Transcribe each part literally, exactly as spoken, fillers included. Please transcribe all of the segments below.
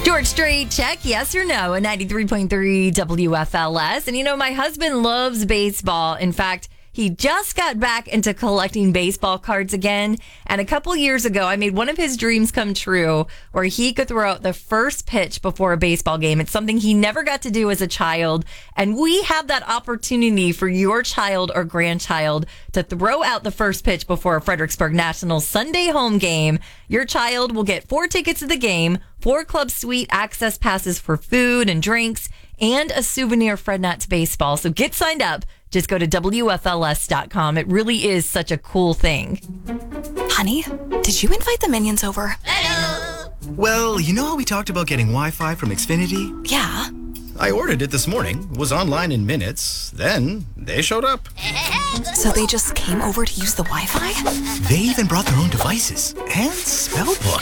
George Strait, check yes or no at ninety-three point three W F L S. And you know, my husband loves baseball. In fact, he just got back into collecting baseball cards again. And a couple years ago, I made one of his dreams come true where he could throw out the first pitch before a baseball game. It's something he never got to do as a child. And we have that opportunity for your child or grandchild to throw out the first pitch before a Fredericksburg Nationals Sunday home game. Your child will get four tickets to the game, four club suite access passes for food and drinks, and a souvenir Fred Nats baseball. So get signed up. Just go to W F L S dot com. It really is such a cool thing. Honey, did you invite the minions over? Hello. Well, you know how we talked about getting Wi-Fi from Xfinity? Yeah. I ordered it this morning, was online in minutes, then they showed up. So they just came over to use the Wi-Fi? They even brought their own devices and spell book.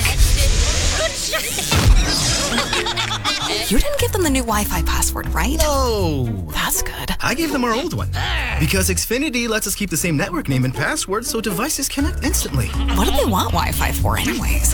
You didn't give them the new Wi-Fi password, right? No. That's good. I gave them our old one because Xfinity lets us keep the same network name and password so devices connect instantly. What do they want Wi-Fi for anyways?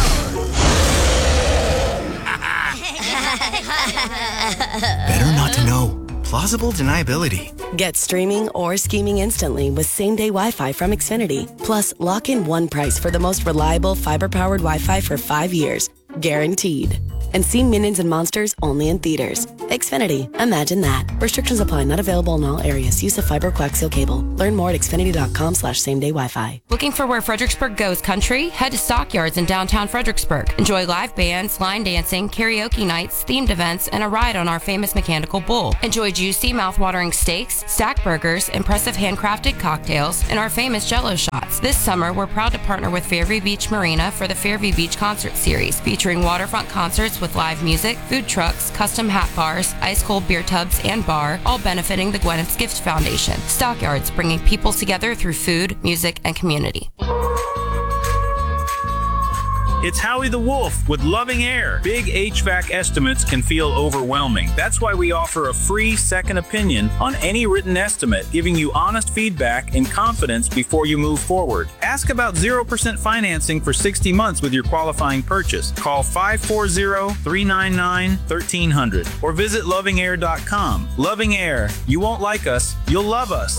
Better not to know. Plausible deniability. Get streaming or scheming instantly with same-day Wi-Fi from Xfinity. Plus, lock in one price for the most reliable fiber-powered Wi-Fi for five years. Guaranteed. And see Minions and Monsters only in theaters. Xfinity. Imagine that. Restrictions apply. Not available in all areas. Use of fiber coaxial cable. Learn more at xfinity.com slash same-day Wi-Fi. Looking for where Fredericksburg goes country? Head to Stockyards in downtown Fredericksburg. Enjoy live bands, line dancing, karaoke nights, themed events, and a ride on our famous mechanical bull. Enjoy juicy, mouth-watering steaks, stack burgers, impressive handcrafted cocktails, and our famous Jell-O shots. This summer, we're proud to partner with Fairview Beach Marina for the Fairview Beach Concert Series, featuring waterfront concerts with live music, food trucks, custom hat bars, ice-cold beer tubs, and bar, all benefiting the Gwyneth's Gift Foundation. Stockyards, bringing people together through food, music, and community. It's Howie the Wolf with Loving Air. Big H V A C estimates can feel overwhelming. That's why we offer a free second opinion on any written estimate, giving you honest feedback and confidence before you move forward. Ask about zero percent financing for sixty months with your qualifying purchase. Call five four zero, three nine nine, one three zero zero or visit loving air dot com. Loving Air. You won't like us, you'll love us.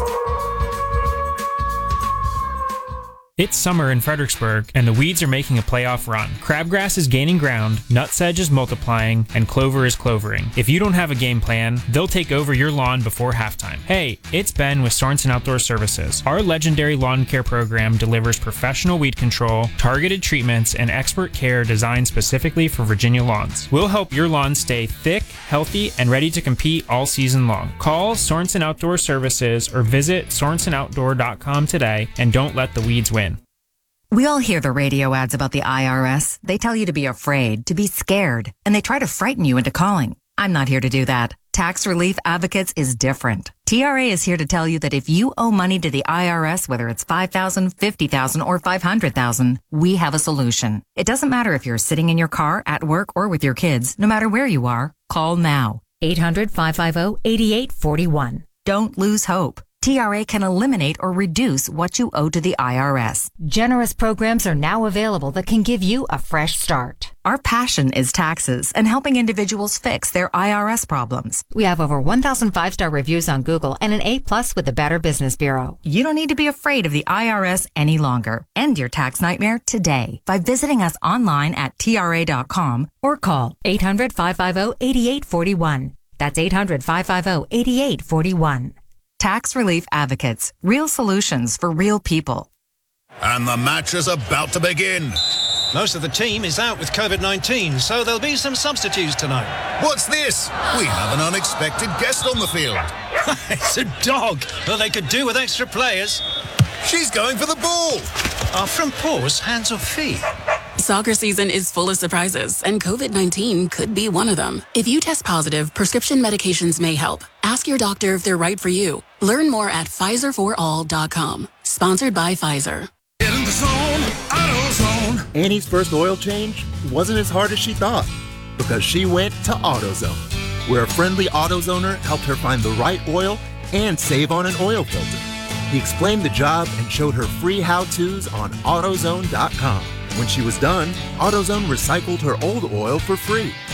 It's summer in Fredericksburg, and the weeds are making a playoff run. Crabgrass is gaining ground, nutsedge is multiplying, and clover is clovering. If you don't have a game plan, they'll take over your lawn before halftime. Hey, it's Ben with Sorensen Outdoor Services. Our legendary lawn care program delivers professional weed control, targeted treatments, and expert care designed specifically for Virginia lawns. We'll help your lawn stay thick, healthy, and ready to compete all season long. Call Sorensen Outdoor Services or visit sorensen outdoor dot com today, and don't let the weeds win. We all hear the radio ads about the I R S. They tell you to be afraid, to be scared, and they try to frighten you into calling. I'm not here to do that. Tax Relief Advocates is different. T R A is here to tell you that if you owe money to the I R S, whether it's five thousand dollars, fifty thousand dollars, or five hundred thousand dollars, we have a solution. It doesn't matter if you're sitting in your car, at work, or with your kids. No matter where you are, call now. eight hundred, five five zero, eight eight four one. Don't lose hope. T R A can eliminate or reduce what you owe to the I R S. Generous programs are now available that can give you a fresh start. Our passion is taxes and helping individuals fix their I R S problems. We have over one thousand five-star reviews on Google and an A plus with the Better Business Bureau. You don't need to be afraid of the I R S any longer. End your tax nightmare today by visiting us online at T R A dot com or call eight hundred, five five zero, eight eight four one. That's eight hundred, five five zero, eight eight four one. Tax Relief Advocates. Real solutions for real people. And the match is about to begin. Most of the team is out with covid nineteen, so there'll be some substitutes tonight. What's this? We have an unexpected guest on the field. It's a dog. Well, they could do with extra players. She's going for the ball. Are front paws hands or feet? Soccer season is full of surprises, and covid nineteen could be one of them. If you test positive, prescription medications may help. Ask your doctor if they're right for you. Learn more at Pfizer for all dot com. Sponsored by Pfizer. Get in the zone, AutoZone. Annie's first oil change wasn't as hard as she thought because she went to AutoZone, where a friendly AutoZoner helped her find the right oil and save on an oil filter. He explained the job and showed her free how-tos on AutoZone dot com. When she was done, AutoZone recycled her old oil for free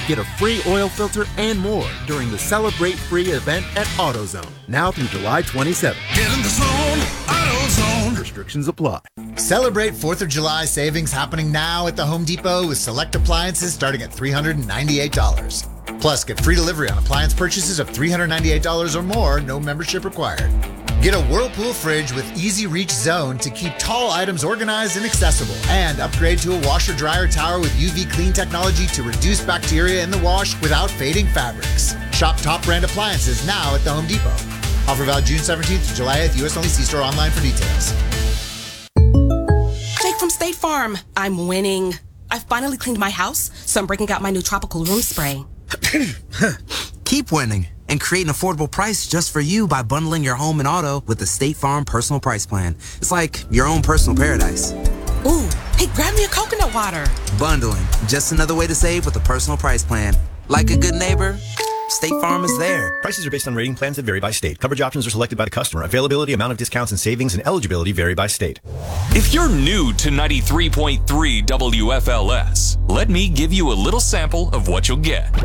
Get a free oil filter and more during the Celebrate Free event at AutoZone. Now through July twenty-seventh. Get in the zone, AutoZone. Restrictions apply. Celebrate fourth of July savings happening now at the Home Depot with select appliances starting at three hundred ninety-eight dollars. Plus, get free delivery on appliance purchases of three hundred ninety-eight dollars or more, no membership required. Get a Whirlpool fridge with Easy Reach Zone to keep tall items organized and accessible. And upgrade to a washer-dryer tower with U V clean technology to reduce bacteria in the wash without fading fabrics. Shop top brand appliances now at the Home Depot. Offer valid June seventeenth to July eighth, U S only. See store online for details. Jake from State Farm. I'm winning. I finally cleaned my house, so I'm breaking out my new tropical room spray. Keep winning and create an affordable price just for you by bundling your home and auto with the State Farm Personal Price Plan. It's like your own personal paradise. Ooh, hey, grab me a coconut water. Bundling, just another way to save with a personal price plan. Like a good neighbor, State Farm is there. Prices are based on rating plans that vary by state. Coverage options are selected by the customer. Availability, amount of discounts and savings, and eligibility vary by state. If you're new to ninety-three point three W F L S, let me give you a little sample of what you'll get.